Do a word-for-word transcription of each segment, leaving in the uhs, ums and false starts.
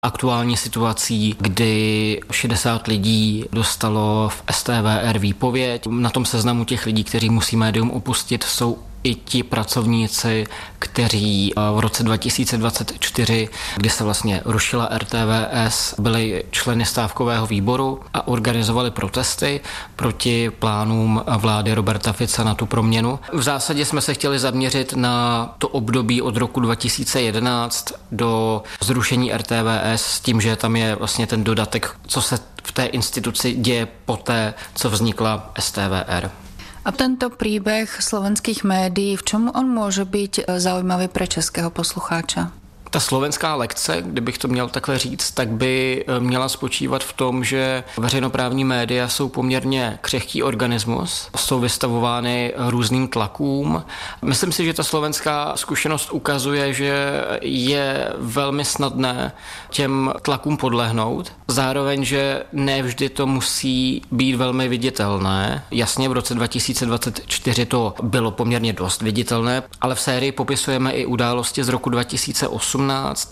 aktuální situací, kdy šedesát lidí dostalo v S T V R výpověď. Na tom seznamu těch lidí, kteří musí médium opustit, jsou i ti pracovníci, kteří v roce dva tisíce dvacet čtyři, kdy se vlastně rušila R T V S, byli členy stávkového výboru a organizovali protesty proti plánům vlády Roberta Fica na tu proměnu. V zásadě jsme se chtěli zaměřit na to období od roku dva tisíce jedenáct do zrušení R T V S s tím, že tam je vlastně ten dodatek, co se v té instituci děje poté, co vznikla S T V R. A tento príbeh slovenských médií, v čom on môže byť zaujímavý pre českého poslucháča? Ta slovenská lekce, kdybych to měl takhle říct, tak by měla spočívat v tom, že veřejnoprávní média jsou poměrně křehký organismus, jsou vystavovány různým tlakům. Myslím si, že ta slovenská zkušenost ukazuje, že je velmi snadné těm tlakům podlehnout. Zároveň, že ne vždy to musí být velmi viditelné. Jasně, v roce dva tisíce dvacet čtyři to bylo poměrně dost viditelné, ale v sérii popisujeme i události z roku dva tisíce osm,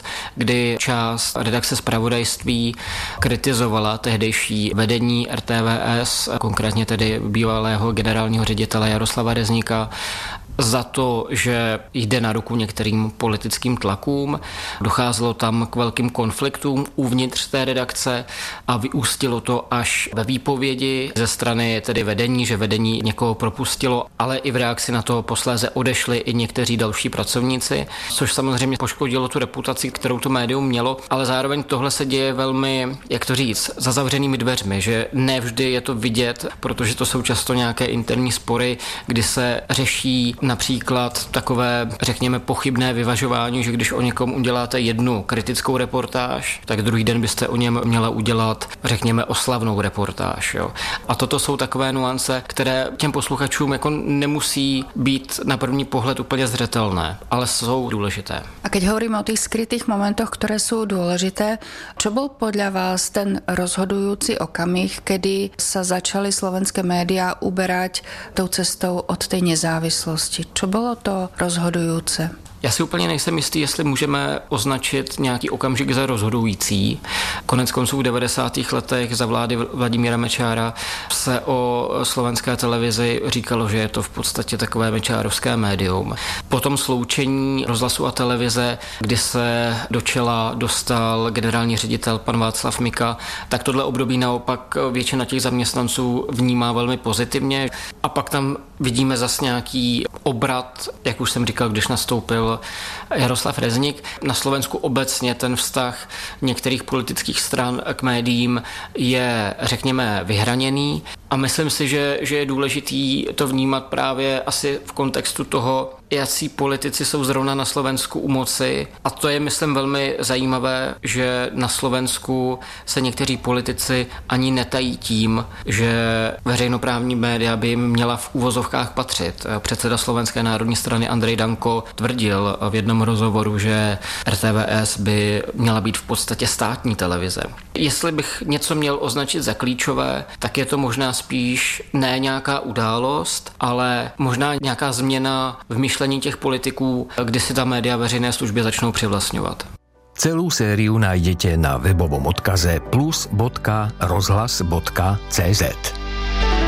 kdy část redakce zpravodajství kritizovala tehdejší vedení R T V S, konkrétně tedy bývalého generálního ředitele Jaroslava Rezníka, za to, že jde na ruku některým politickým tlakům. Docházelo tam k velkým konfliktům uvnitř té redakce a vyústilo to až ve výpovědi ze strany tedy vedení, že vedení někoho propustilo, ale i v reakci na to posléze odešli i někteří další pracovníci, což samozřejmě poškodilo tu reputaci, kterou to médium mělo, ale zároveň tohle se děje velmi, jak to říct, za zavřenými dveřmi, že nevždy je to vidět, protože to jsou často nějaké interní spory, kdy se řeší například takové, řekněme, pochybné vyvažování, že když o někom uděláte jednu kritickou reportáž, tak druhý den byste o něm měla udělat, řekněme, oslavnou reportáž. Jo. A toto jsou takové nuance, které těm posluchačům jako nemusí být na první pohled úplně zřetelné, ale jsou důležité. A keď hovoríme o tých skrytých momentoch, ktoré sú dôležité, čo bol podľa vás ten rozhodujúci okamih, kedy sa začali slovenské médiá uberať tou cestou od tej nezávislosti? Čo bylo to rozhodujúce? Já si úplně nejsem jistý, jestli můžeme označit nějaký okamžik za rozhodující. Konec konců v devadesátých letech za vlády Vladimíra Mečiara se o slovenské televizi říkalo, že je to v podstatě takové mečiarovské médium. Po tom sloučení rozhlasu a televize, kdy se do čela dostal generální ředitel pan Václav Mika, tak tohle období naopak většina těch zaměstnanců vnímá velmi pozitivně. A pak tam vidíme zas nějaký obrat, jak už jsem říkal, když nastoupil Jaroslav Rezník. Na Slovensku obecně ten vztah některých politických stran k médiím je, řekněme, vyhraněný a myslím si, že, že je důležitý to vnímat právě asi v kontextu toho, jací politici jsou zrovna na Slovensku u moci. A to je, myslím, velmi zajímavé, že na Slovensku se někteří politici ani netají tím, že veřejnoprávní média by jim měla v úvozovkách patřit. Předseda Slovenské národní strany Andrej Danko tvrdil v jednom rozhovoru, že R T V S by měla být v podstatě státní televize. Jestli bych něco měl označit za klíčové, tak je to možná spíš ne nějaká událost, ale možná nějaká změna v myšlení těch politiků, kdy si ta média veřejné služby začnou přivlastňovat. Celú sériu nájdete na webovom odkaze plus bodka rozhlas bodka cé zet.